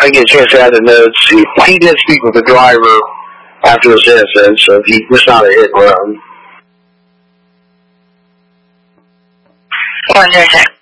I get a chance to add the notes. He did speak with the driver after his incident, so he was not a hit and run. 106.